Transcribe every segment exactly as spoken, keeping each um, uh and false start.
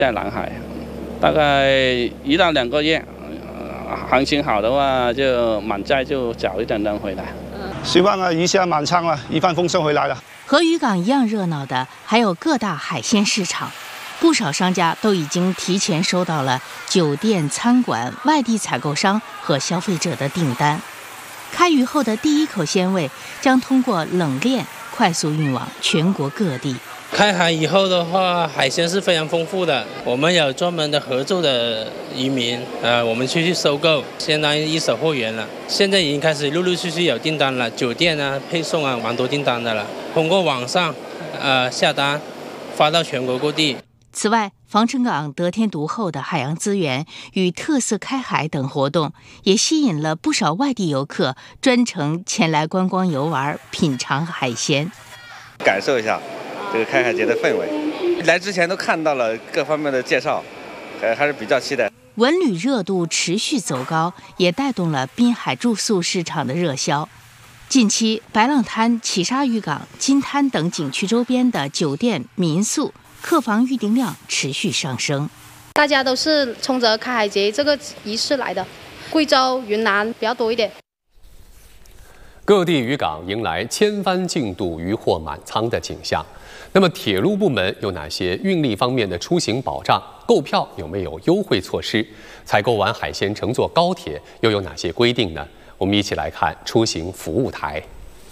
在南海，大概一到两个月，行情好的话，就满载就早一点能回来。 希望啊，鱼虾满仓了，一帆风顺回来了。 和渔港一样热闹的还有各大海鲜市场，不少商家都已经提前收到了酒店、餐馆、外地采购商和消费者的订单。开渔后的第一口鲜味将通过冷链快速运往全国各地。 开海以后的话，海鲜是非常丰富的。我们有专门的合作的渔民，呃，我们去去收购，相当于一手货源了。现在已经开始陆陆续续有订单了，酒店啊、配送啊，蛮多订单的了。通过网上，呃，下单，发到全国各地。 此外，防城港得天独厚的海洋资源与特色开海等活动，也吸引了不少外地游客专程前来观光游玩，品尝海鲜， 感受一下这个开海节的氛围。来之前都看到了各方面的介绍，还还是比较期待。 文旅热度持续走高，也带动了滨海住宿市场的热销。近期，白浪滩、企沙渔港、金滩等景区周边的酒店、民宿客房预订量持续上升。 大家都是冲着开海节这个仪式来的，贵州、云南比较多一点。 各地渔港迎来千帆竞渡、渔获满仓的景象。那么，铁路部门有哪些运力方面的出行保障？购票有没有优惠措施？采购完海鲜乘坐高铁又有哪些规定呢？我们一起来看出行服务台。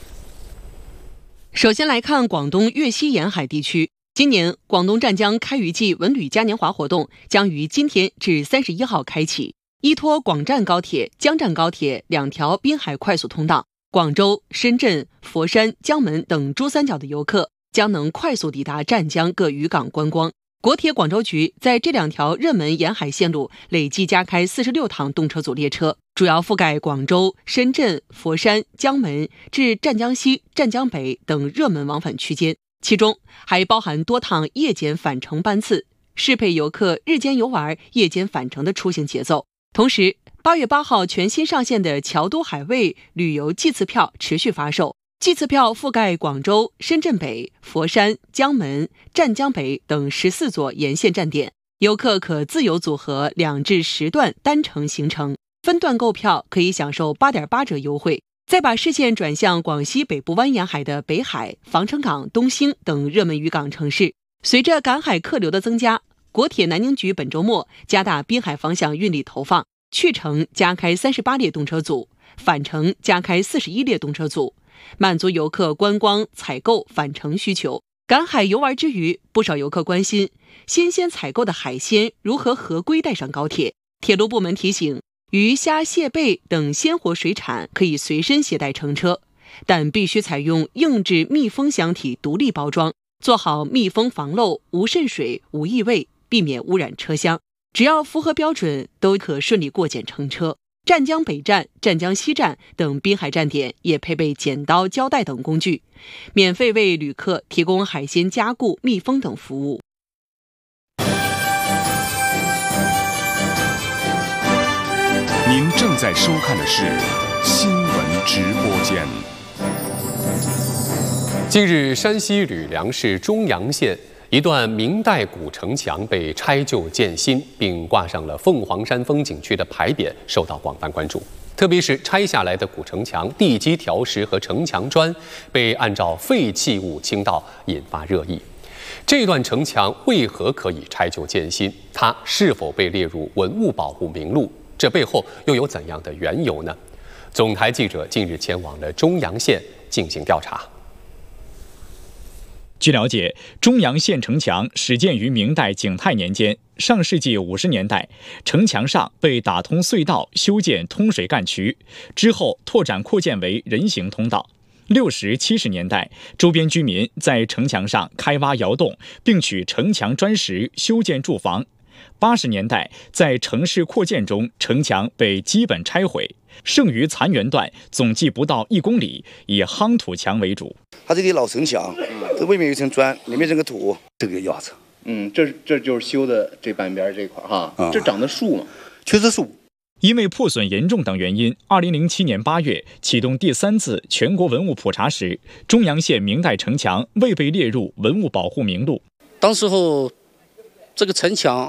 首先来看广东粤西沿海地区，今年广东湛江开渔季文旅嘉年华活动将于今天至三十一号开启。依托广湛高铁、江湛高铁两条滨海快速通道，广州、深圳、佛山、江门等珠三角的游客将能快速抵达湛江各渔港观光。国铁广州局在这两条热门沿海线路累计加开四十六趟动车组列车，主要覆盖广州、深圳、佛山、江门至湛江西、湛江北等热门往返区间，其中还包含多趟夜间返程班次，适配游客日间游玩、夜间返程的出行节奏。同时，八月八号全新上线的侨都海味旅游季次票持续发售。季次票覆盖广州、深圳北、佛山、江门、湛江北等十四座沿线站点，游客可自由组合两至十段单程行程，分段购票可以享受 八点八折优惠。再把视线转向广西北部湾沿海的北海、防城港、东兴等热门渔港城市，随着赶海客流的增加，国铁南宁局本周末加大滨海方向运力投放，去程加开三十八列动车组，返程加开四十一列动车组，满足游客观光、采购、返程需求。赶海游玩之余，不少游客关心新鲜采购的海鲜如何合规带上高铁。铁路部门提醒，鱼虾蟹贝等鲜活水产可以随身携带乘车，但必须采用硬质密封箱体独立包装，做好密封防漏、无渗水、无异味，避免污染车厢。只要符合标准，都可顺利过检乘车。湛江北站、湛江西站等滨海站点也配备剪刀、胶带等工具，免费为旅客提供海鲜加固、密封等服务。 您正在收看的是新闻直播间。 近日，山西吕梁市中阳县一段明代古城墙被拆旧建新，并挂上了凤凰山风景区的牌匾，受到广泛关注。特别是拆下来的古城墙地基条石和城墙砖被按照废弃物倾倒，引发热议。这段城墙为何可以拆旧建新？它是否被列入文物保护名录？这背后又有怎样的缘由呢？总台记者近日前往了中阳县进行调查。 据了解，中阳县城墙始建于明代景泰年间，上世纪五十年代，城墙上被打通隧道，修建通水干渠，之后拓展扩建为人行通道。六十、七十年代，周边居民在城墙上开挖窑洞，并取城墙砖石修建住房。八十年代，在城市扩建中，城墙被基本拆毁，剩余残垣段总计不到一公里，以夯土墙为主。 它这里老城墙，这外面有一层砖，里面这个土，这个样子。 嗯，这这就是修的这半边这块哈，嗯、这长的树嘛， 确实树。 因为破损严重等原因，二零零七年八月启动第三次全国文物普查时，中阳县明代城墙未被列入文物保护名录。 当时候这个城墙